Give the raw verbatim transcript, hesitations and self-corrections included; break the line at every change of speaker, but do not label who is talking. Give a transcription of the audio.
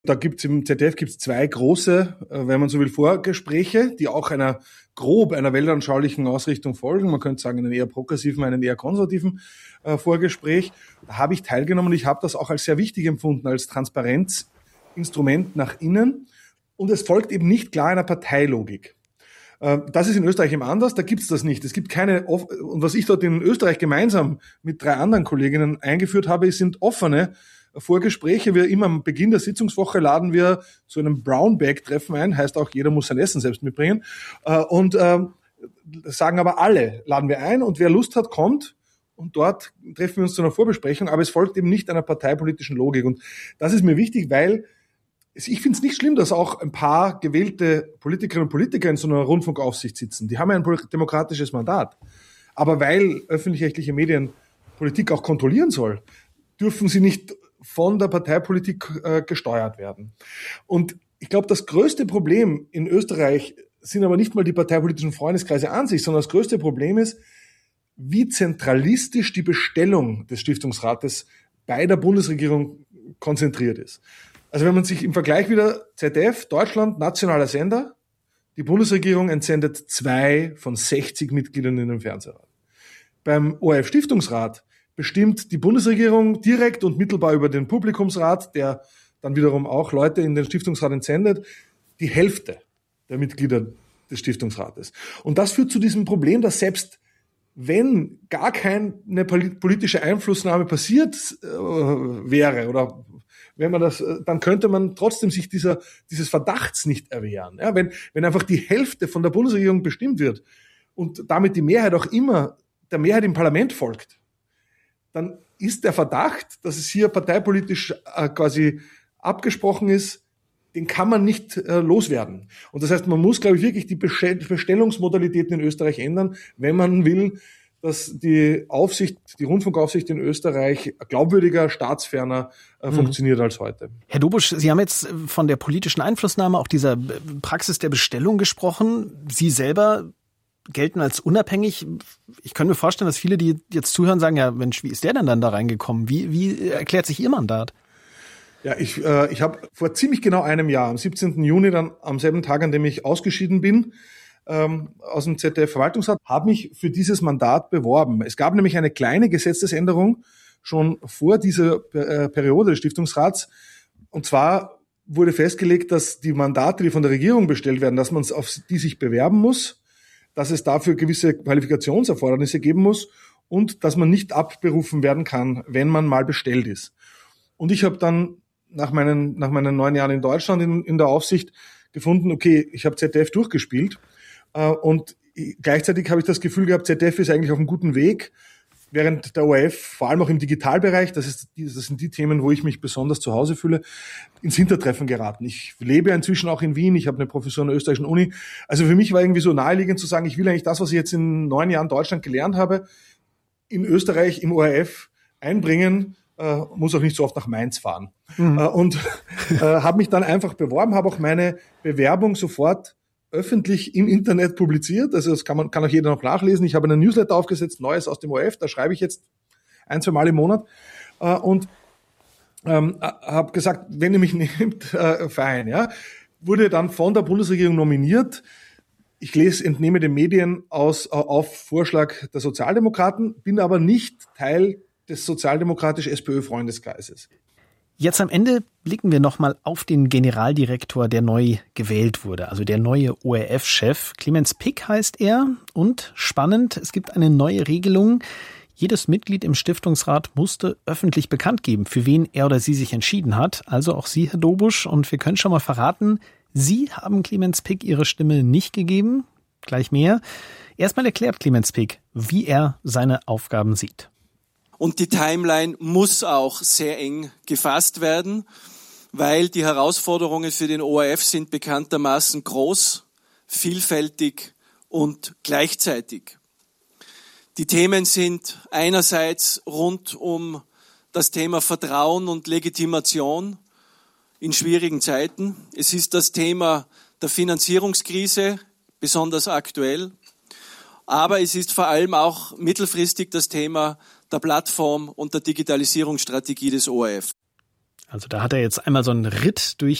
Da gibt's im Z D F gibt's zwei große, wenn man so will, Vorgespräche, die auch einer grob einer weltanschaulichen Ausrichtung folgen. Man könnte sagen, einen eher progressiven, einen eher konservativen äh, Vorgespräch. Da habe ich teilgenommen und ich habe das auch als sehr wichtig empfunden, als Transparenzinstrument nach innen. Und es folgt eben nicht klar einer Parteilogik. Äh, das ist in Österreich eben anders, da gibt's das nicht. Es gibt keine, und was ich dort in Österreich gemeinsam mit drei anderen Kolleginnen eingeführt habe, sind offene Vorgespräche. Wir immer am Beginn der Sitzungswoche laden wir zu einem Brown-Bag-Treffen ein, heißt auch, jeder muss sein Essen selbst mitbringen. Und sagen aber alle, laden wir ein und wer Lust hat, kommt. Und dort treffen wir uns zu einer Vorbesprechung, aber es folgt eben nicht einer parteipolitischen Logik. Und das ist mir wichtig, weil ich finde es nicht schlimm, dass auch ein paar gewählte Politikerinnen und Politiker in so einer Rundfunkaufsicht sitzen. Die haben ja ein demokratisches Mandat. Aber weil öffentlich-rechtliche Medien Politik auch kontrollieren soll, dürfen sie nicht von der Parteipolitik äh, gesteuert werden. Und ich glaube, das größte Problem in Österreich sind aber nicht mal die parteipolitischen Freundeskreise an sich, sondern das größte Problem ist, wie zentralistisch die Bestellung des Stiftungsrates bei der Bundesregierung konzentriert ist. Also wenn man sich im Vergleich wieder Z D F, Deutschland, nationaler Sender, die Bundesregierung entsendet zwei von sechzig Mitgliedern in den Fernsehrat. Beim O R F-Stiftungsrat bestimmt die Bundesregierung direkt und mittelbar über den Publikumsrat, der dann wiederum auch Leute in den Stiftungsrat entsendet, die Hälfte der Mitglieder des Stiftungsrates. Und das führt zu diesem Problem, dass selbst wenn gar keine politische Einflussnahme passiert äh, wäre oder wenn man das, dann könnte man trotzdem sich dieser dieses Verdachts nicht erwehren. Ja, wenn wenn einfach die Hälfte von der Bundesregierung bestimmt wird und damit die Mehrheit auch immer der Mehrheit im Parlament folgt, dann ist der Verdacht, dass es hier parteipolitisch äh, quasi abgesprochen ist, den kann man nicht äh, loswerden. Und das heißt, man muss, glaube ich, wirklich die Bestellungsmodalitäten in Österreich ändern, wenn man will, dass die Aufsicht, die Rundfunkaufsicht in Österreich glaubwürdiger, staatsferner äh, mhm. funktioniert als heute.
Herr Dobusch, Sie haben jetzt von der politischen Einflussnahme, auch dieser Praxis der Bestellung gesprochen. Sie selber gelten als unabhängig. Ich kann mir vorstellen, dass viele, die jetzt zuhören, sagen, ja Mensch, wie ist der denn dann da reingekommen? Wie, wie erklärt sich Ihr Mandat?
Ja, ich, äh, ich habe vor ziemlich genau einem Jahr, am siebzehnten Juni, dann am selben Tag, an dem ich ausgeschieden bin, ähm, aus dem Z D F-Verwaltungsrat, habe mich für dieses Mandat beworben. Es gab nämlich eine kleine Gesetzesänderung schon vor dieser äh, Periode des Stiftungsrats. Und zwar wurde festgelegt, dass die Mandate, die von der Regierung bestellt werden, dass man auf die sich bewerben muss, dass es dafür gewisse Qualifikationserfordernisse geben muss und dass man nicht abberufen werden kann, wenn man mal bestellt ist. Und ich habe dann nach meinen, nach meinen neun Jahren in Deutschland in, in der Aufsicht gefunden, okay, ich habe Z D F durchgespielt äh, und gleichzeitig habe ich das Gefühl gehabt, Z D F ist eigentlich auf einem guten Weg, während der O R F, vor allem auch im Digitalbereich, das, ist, das sind die Themen, wo ich mich besonders zu Hause fühle, ins Hintertreffen geraten. Ich lebe inzwischen auch in Wien, ich habe eine Professur an der österreichischen Uni. Also für mich war irgendwie so naheliegend zu sagen, ich will eigentlich das, was ich jetzt in neun Jahren Deutschland gelernt habe, in Österreich im O R F einbringen, äh, muss auch nicht so oft nach Mainz fahren. Mhm. Äh, und äh, habe mich dann einfach beworben, habe auch meine Bewerbung sofort öffentlich im Internet publiziert. Also das kann man, kann auch jeder noch nachlesen. Ich habe einen Newsletter aufgesetzt, Neues aus dem O R F, da schreibe ich jetzt ein, zwei Mal im Monat äh, und ähm, habe gesagt, wenn ihr mich nehmt, äh, fein. Ja. Wurde dann von der Bundesregierung nominiert. Ich lese, entnehme den Medien aus, auf Vorschlag der Sozialdemokraten, bin aber nicht Teil des sozialdemokratisch-S P Ö-Freundeskreises.
Jetzt am Ende blicken wir nochmal auf den Generaldirektor, der neu gewählt wurde, also der neue O R F-Chef. Clemens Pick heißt er und spannend, es gibt eine neue Regelung. Jedes Mitglied im Stiftungsrat musste öffentlich bekannt geben, für wen er oder sie sich entschieden hat. Also auch Sie, Herr Dobusch, und wir können schon mal verraten, Sie haben Clemens Pick Ihre Stimme nicht gegeben. Gleich mehr. Erstmal erklärt Clemens Pick, wie er seine Aufgaben sieht.
Und die Timeline muss auch sehr eng gefasst werden, weil die Herausforderungen für den O R F sind bekanntermaßen groß, vielfältig und gleichzeitig. Die Themen sind einerseits rund um das Thema Vertrauen und Legitimation in schwierigen Zeiten. Es ist das Thema der Finanzierungskrise, besonders aktuell. Aber es ist vor allem auch mittelfristig das Thema der Plattform und der Digitalisierungsstrategie des O R F.
Also da hat er jetzt einmal so einen Ritt durch